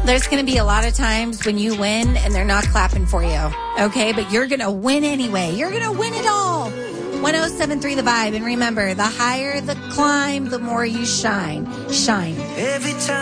There's going to be a lot of times when you win and they're not clapping for you. Okay, but you're going to win anyway. You're going to win it all. 107.3 The Vibe. And remember, the higher the climb, the more you shine. Shine. Every time.